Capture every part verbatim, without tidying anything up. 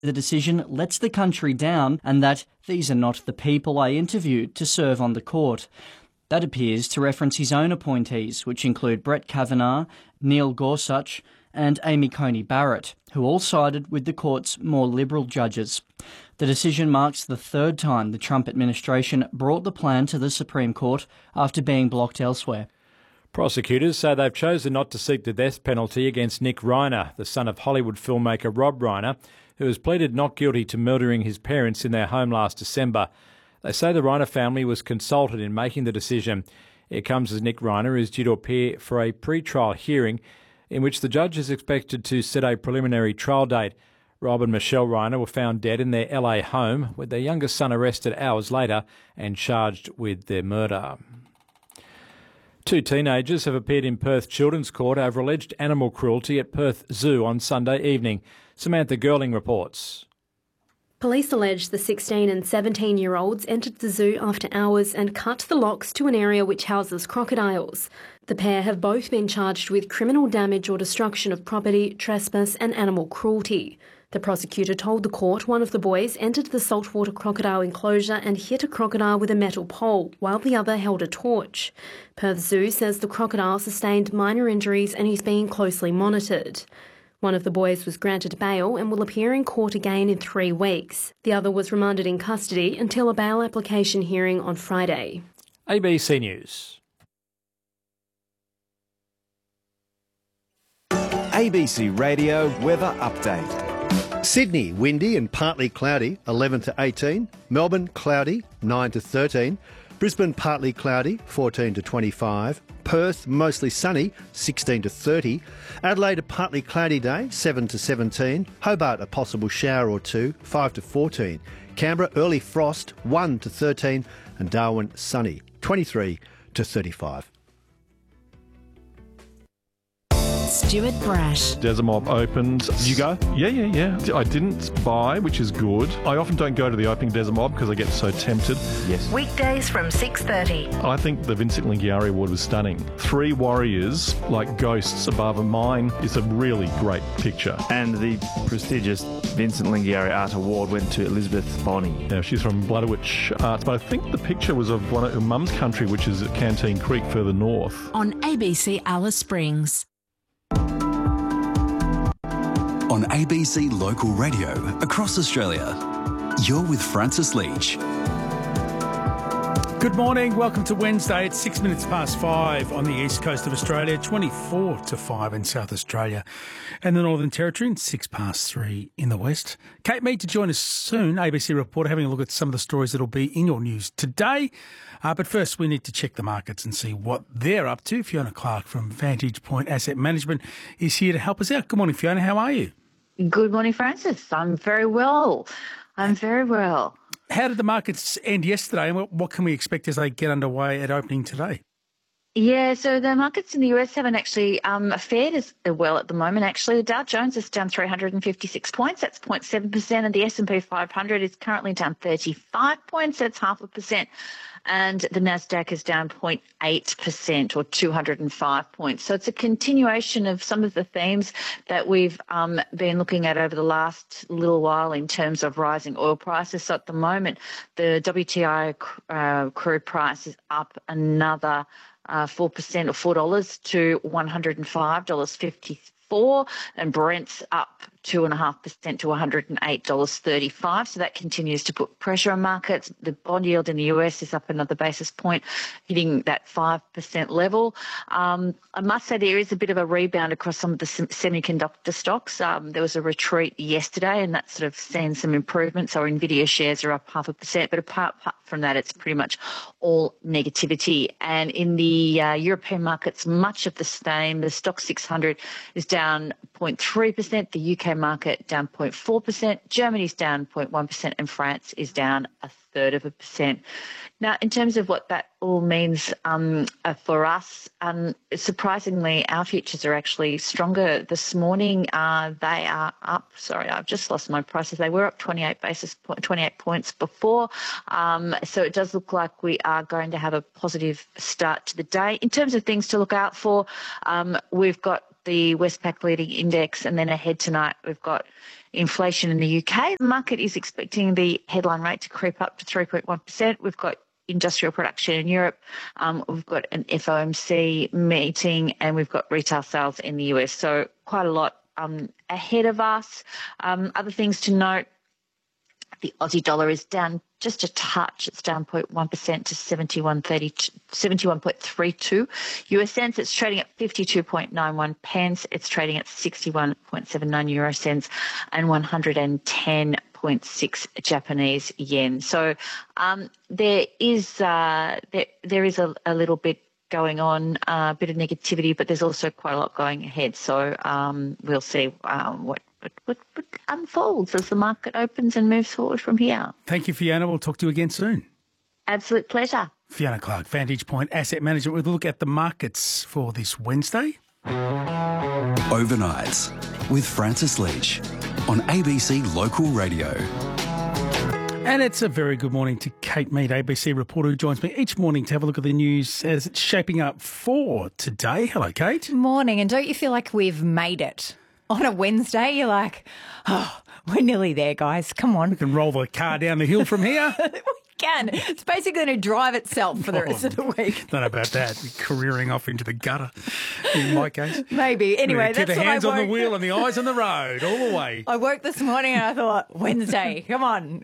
the decision lets the country down and that these are not the people I interviewed to serve on the court. That appears to reference his own appointees, which include Brett Kavanaugh, Neil Gorsuch and Amy Coney Barrett, who all sided with the court's more liberal judges. The decision marks the third time the Trump administration brought the plan to the Supreme Court after being blocked elsewhere. Prosecutors say they've chosen not to seek the death penalty against Nick Reiner, the son of Hollywood filmmaker Rob Reiner, who has pleaded not guilty to murdering his parents in their home last December. They say the Reiner family was consulted in making the decision. It comes as Nick Reiner is due to appear for a pre-trial hearing in which the judge is expected to set a preliminary trial date. Rob and Michelle Reiner were found dead in their L A home, with their youngest son arrested hours later and charged with their murder. Two teenagers have appeared in Perth Children's Court over alleged animal cruelty at Perth Zoo on Sunday evening. Samantha Girling reports. Police allege the sixteen and seventeen-year-olds entered the zoo after hours and cut the locks to an area which houses crocodiles. The pair have both been charged with criminal damage or destruction of property, trespass and animal cruelty. The prosecutor told the court one of the boys entered the saltwater crocodile enclosure and hit a crocodile with a metal pole, while the other held a torch. Perth Zoo says the crocodile sustained minor injuries and is being closely monitored. One of the boys was granted bail and will appear in court again in three weeks. The other was remanded in custody until a bail application hearing on Friday. A B C News. A B C Radio Weather Update. Sydney, windy and partly cloudy, eleven to eighteen. Melbourne, cloudy, nine to thirteen. Brisbane, partly cloudy, fourteen to twenty-five. Perth, mostly sunny, sixteen to thirty. Adelaide, a partly cloudy day, seven to seventeen. Hobart, a possible shower or two, five to fourteen. Canberra, early frost, one to thirteen. And Darwin, sunny, twenty-three to thirty-five. Stuart Brash. Desamob opened. Did you go? Yeah, yeah, yeah. I didn't buy, which is good. I often don't go to the opening Desamob because I get so tempted. Yes. Weekdays from six thirty. I think the Vincent Lingiari Award was stunning. Three warriors like ghosts above a mine is a really great picture. And the prestigious Vincent Lingiari Art Award went to Elizabeth Bonney. Now, she's from Bladderwich Arts, but I think the picture was of one of her mum's country, which is at Canteen Creek further north. On A B C Alice Springs. On A B C Local Radio across Australia, you're with Francis Leach. Good morning, welcome to Wednesday. It's six minutes past five on the east coast of Australia, twenty-four to five in South Australia and the Northern Territory, and six past three in the west. Kate Mead to join us soon, A B C reporter, having a look at some of the stories that will be in your news today. Uh, but first, we need to check the markets and see what they're up to. Fiona Clark from Vantage Point Asset Management is here to help us out. Good morning, Fiona. How are you? Good morning, Francis. I'm very well. I'm very well. How did the markets end yesterday, and what, what can we expect as they get underway at opening today? Yeah, so the markets in the U S haven't actually um, fared as well at the moment. Actually, the Dow Jones is down three hundred fifty-six points. That's zero point seven percent, and the S and P five hundred is currently down thirty-five points. That's half a percent. And the Nasdaq is down zero point eight percent or two hundred five points. So it's a continuation of some of the themes that we've um, been looking at over the last little while in terms of rising oil prices. So at the moment, the W T I uh, crude price is up another uh, four percent or four dollars to one hundred five dollars fifty-four, and Brent's up two point five percent to one hundred eight dollars thirty-five. So that continues to put pressure on markets. The bond yield in the U S is up another basis point, hitting that five percent level. Um, I must say there is a bit of a rebound across some of the semiconductor stocks. Um, there was a retreat yesterday, and that's sort of seen some improvements. So NVIDIA shares are up half a percent, but apart, apart from that, it's pretty much all negativity. And in the uh, European markets, much of the same. The stock six hundred is down zero point three percent. The U K market down zero point four percent. Germany's down zero point one percent, and France is down a third of a percent. Now, in terms of what that all means um, uh, for us, um, surprisingly, our futures are actually stronger this morning. Uh, they are up. Sorry, I've just lost my prices. They were up twenty-eight basis point, twenty-eight points before. Um, so it does look like we are going to have a positive start to the day. In terms of things to look out for, um, we've got the Westpac leading index, and then ahead tonight we've got inflation in the U K. The market is expecting the headline rate to creep up to three point one percent. We've got industrial production in Europe, um, we've got an F O M C meeting, and we've got retail sales in the U S. So quite a lot um, ahead of us. Um, other things to note, the Aussie dollar is down just a touch. It's down zero point one percent to seventy-one point three two U S cents. It's trading at fifty-two point nine one pence. It's trading at sixty-one point seven nine euro cents and one hundred ten point six Japanese yen. So um, there is uh, there there is a, a little bit going on, uh, a bit of negativity, but there's also quite a lot going ahead. So um, we'll see um, what, what, what, what unfolds as the market opens and moves forward from here. Thank you, Fiona. We'll talk to you again soon. Absolute pleasure. Fiona Clark, Vantage Point Asset Management, with a look at the markets for this Wednesday. Overnights with Francis Leach on A B C Local Radio. And it's a very good morning to Kate Mead, A B C reporter, who joins me each morning to have a look at the news as it's shaping up for today. Hello, Kate. Morning. And don't you feel like we've made it? On a Wednesday, you're like, oh, we're nearly there, guys. Come on. We can roll the car down the hill from here. Can. It's basically going to drive itself for the rest of the week. Don't know about that. Careering off into the gutter, in my case. Maybe. Anyway, yeah, that's the what hands I on woke. the wheel and the eyes on the road, all the way. I woke this morning and I thought, Wednesday, come on.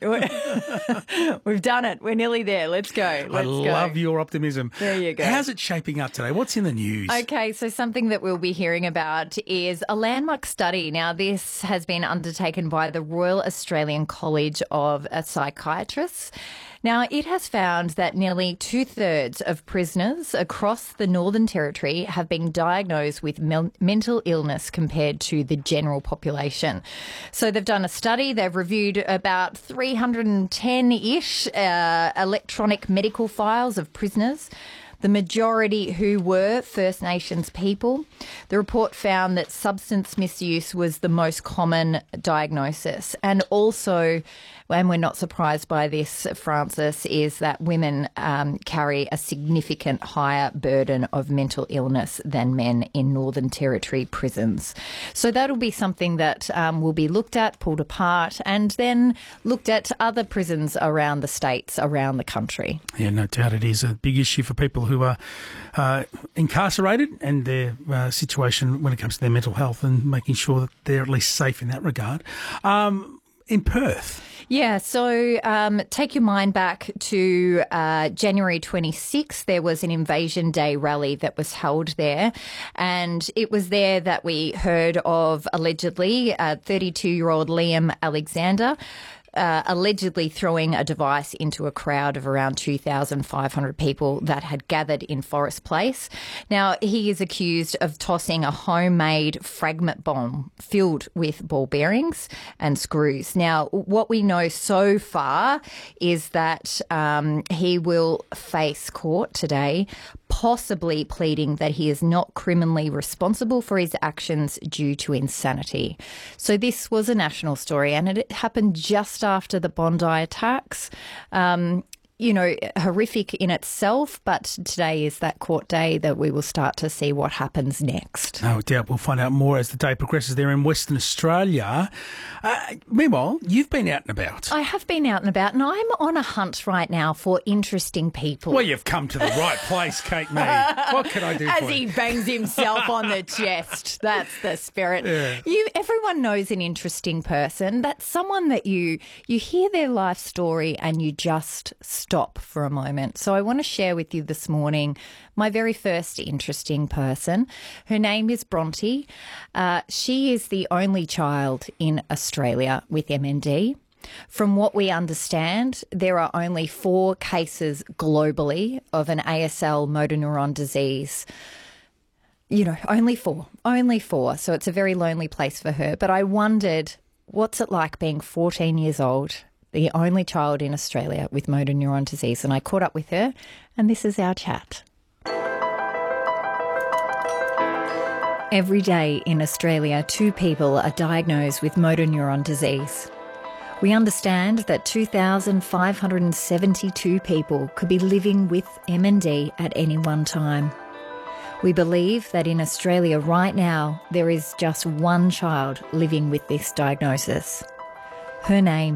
We've done it. We're nearly there. Let's go. Let's I go. love your optimism. There you go. How's it shaping up today? What's in the news? Okay, so something that we'll be hearing about is a landmark study. Now, this has been undertaken by the Royal Australian College of Psychiatrists. Now, it has found that nearly two-thirds of prisoners across the Northern Territory have been diagnosed with mel- mental illness compared to the general population. So they've done a study. They've reviewed about three hundred ten-ish uh, electronic medical files of prisoners, the majority who were First Nations people. The report found that substance misuse was the most common diagnosis. And also, and we're not surprised by this, Francis, is that women um, carry a significant higher burden of mental illness than men in Northern Territory prisons. So that'll be something that um, will be looked at, pulled apart, and then looked at other prisons around the states, around the country. Yeah, no doubt it is a big issue for people who are uh, incarcerated and their uh, situation when it comes to their mental health, and making sure that they're at least safe in that regard. Um, in Perth. Yeah, so um, take your mind back to uh, January twenty-sixth. There was an Invasion Day rally that was held there, and it was there that we heard of, allegedly, uh, thirty-two-year-old Liam Alexander Uh, allegedly throwing a device into a crowd of around two thousand five hundred people that had gathered in Forest Place. Now, he is accused of tossing a homemade fragment bomb filled with ball bearings and screws. Now, what we know so far is that um, he will face court today, possibly pleading that he is not criminally responsible for his actions due to insanity. So this was a national story, and it happened just after the Bondi attacks. Um, you know, horrific in itself, but today is that court day that we will start to see what happens next. No doubt we'll find out more as the day progresses there in Western Australia. Uh, meanwhile, you've been out and about. I have been out and about, and I'm on a hunt right now for interesting people. Well, you've come to the right place, Kate Mead. What can I do As for he you? bangs himself on the chest. That's the spirit. Yeah. You, everyone knows an interesting person. That's someone that you you hear their life story and you just stop for a moment. So I want to share with you this morning my very first interesting person. Her name is Bronte. Uh, she is the only child in Australia with M N D. From what we understand, there are only four cases globally of an A S L motor neuron disease. You know, only four, only four. So it's a very lonely place for her. But I wondered, what's it like being fourteen years old, the only child in Australia with motor neuron disease? And I caught up with her, and this is our chat. Every day in Australia, two people are diagnosed with motor neuron disease. We understand that two thousand five hundred seventy-two people could be living with M N D at any one time. We believe that in Australia right now, there is just one child living with this diagnosis. Her name